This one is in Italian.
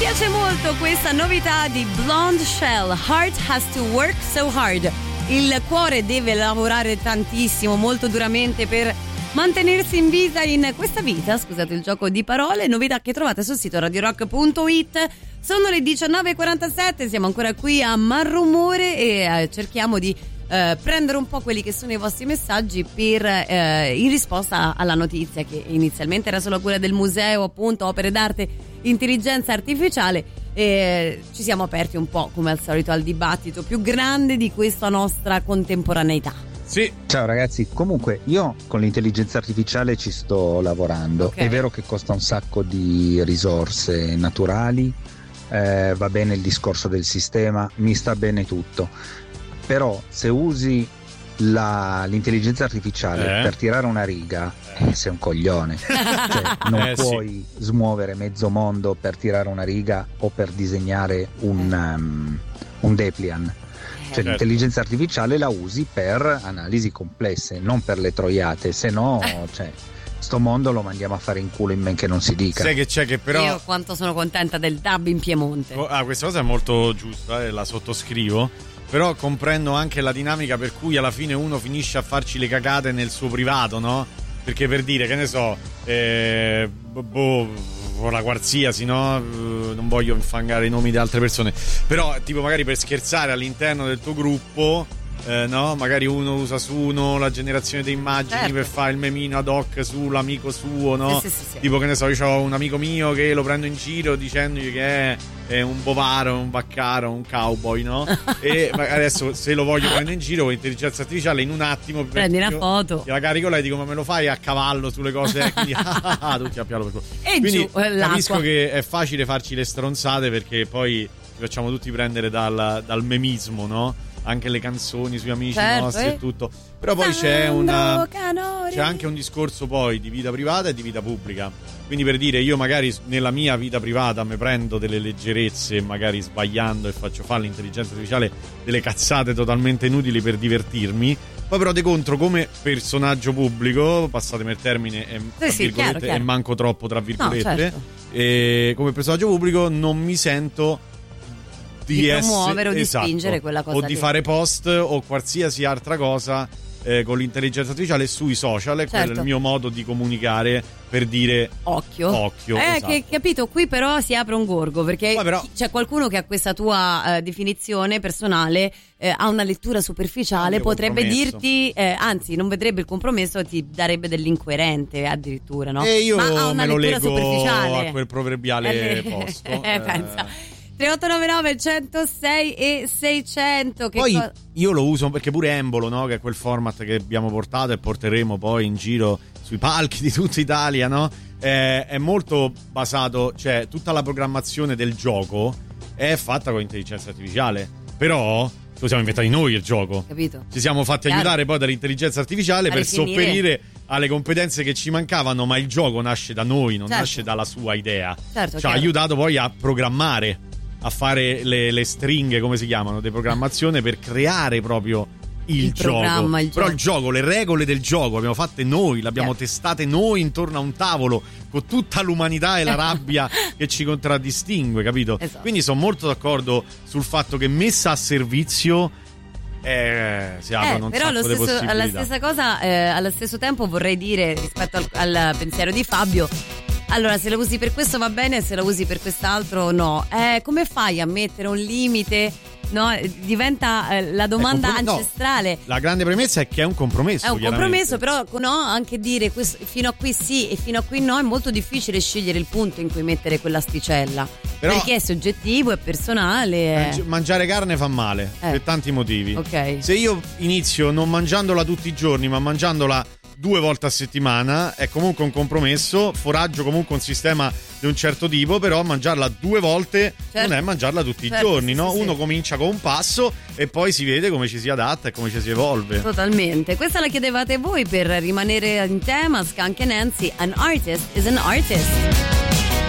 piace molto questa novità di Blonde Shell, Heart Has to Work So Hard. Il cuore deve lavorare tantissimo, molto duramente per mantenersi in vita in questa vita, scusate il gioco di parole, novità che trovate sul sito radiorock.it. Sono le 19:47, siamo ancora qui a Malrumore e cerchiamo di prendere un po' quelli che sono i vostri messaggi per in risposta alla notizia che inizialmente era solo quella del museo, appunto, opere d'arte, intelligenza artificiale, e ci siamo aperti un po' come al solito al dibattito più grande di questa nostra contemporaneità. Sì. Ciao ragazzi, comunque io con l'intelligenza artificiale ci sto lavorando. Okay. È vero che costa un sacco di risorse naturali, va bene il discorso del sistema, mi sta bene tutto, però se usi l'intelligenza artificiale per tirare una riga, sei un coglione. Cioè, non puoi smuovere mezzo mondo per tirare una riga o per disegnare un dépliant. Cioè l'intelligenza artificiale la usi per analisi complesse, non per le troiate, se no cioè, sto mondo lo mandiamo a fare in culo in men che non si dica. Sai che c'è che però Io quanto sono contenta del DAB in Piemonte. Questa cosa è molto giusta e la sottoscrivo, però comprendo anche la dinamica per cui alla fine uno finisce a farci le cagate nel suo privato, no? Perché per dire, che ne so, la qualsiasi, no? Non voglio infangare i nomi di altre persone, però tipo magari per scherzare all'interno del tuo gruppo, no? Magari uno usa su uno la generazione di immagini per fare il memino ad hoc sull'amico suo, no? Sì. Tipo, che ne so, io ho un amico mio che lo prendo in giro dicendogli che è un bovaro, un vaccaro, un cowboy, no? E adesso se lo voglio prendere in giro con l'intelligenza artificiale, in un attimo prendi una foto, la carico là e dico: ma me lo fai a cavallo sulle cose? Quindi tutti a piano per quello. E quindi giù, capisco che è facile farci le stronzate, perché poi ci facciamo tutti prendere dal memismo, no? Anche le canzoni sui amici nostri e tutto. Però poi c'è anche un discorso poi di vita privata e di vita pubblica. Quindi, per dire, io magari nella mia vita privata mi prendo delle leggerezze, magari sbagliando, e faccio fare all'intelligenza artificiale delle cazzate totalmente inutili per divertirmi. Poi però di contro, come personaggio pubblico, passatemi il termine, chiaro. E manco troppo tra virgolette, e come personaggio pubblico non mi sento di promuovere o di spingere quella cosa o di fare post o qualsiasi altra cosa con l'intelligenza artificiale sui social. Quello è il mio modo di comunicare, per dire occhio esatto. Che capito, qui però si apre un gorgo, perché c'è qualcuno che ha questa tua definizione personale, ha una lettura superficiale, potrebbe dirti anzi non vedrebbe il compromesso, ti darebbe dell'incoerente addirittura, no? E io ma ha una me lo lettura leggo superficiale a quel proverbiale posto. Pensa 3899 106 e 600. Poi io lo uso perché pure Embolo, no? Che è quel format che abbiamo portato e porteremo poi in giro sui palchi di tutta Italia, no? È molto basato, cioè tutta la programmazione del gioco è fatta con intelligenza artificiale, però lo siamo inventati noi il gioco, capito? Ci siamo fatti aiutare poi dall'intelligenza artificiale per sopperire alle competenze che ci mancavano, ma il gioco nasce da noi, non nasce dalla sua idea. Ci ha aiutato poi a programmare, a fare le stringhe, come si chiamano, di programmazione, per creare proprio il gioco. Però il gioco, le regole del gioco abbiamo fatte noi, l'abbiamo testate noi intorno a un tavolo con tutta l'umanità e la rabbia che ci contraddistingue, capito? Esatto. Quindi sono molto d'accordo sul fatto che messa a servizio si aprono un sacco di possibilità. Alla stessa cosa, allo stesso tempo vorrei dire, rispetto al pensiero di Fabio, allora, se la usi per questo va bene, se la usi per quest'altro no. Come fai a mettere un limite? No, diventa la domanda ancestrale. No, la grande premessa è che è un compromesso. È un compromesso, però anche dire fino a qui sì e fino a qui no, è molto difficile scegliere il punto in cui mettere quell'asticella. Però, perché è soggettivo, è personale. Mangiare carne fa male per tanti motivi. Ok. Se io inizio non mangiandola tutti i giorni, ma mangiandola 2 volte a settimana, è comunque un compromesso. Foraggio comunque un sistema di un certo tipo, però mangiarla 2 volte non è mangiarla tutti i giorni, no? Uno comincia con un passo e poi si vede come ci si adatta e come ci si evolve. Totalmente. Questa la chiedevate voi per rimanere in tema. Skunk e Nancy, an artist is an artist.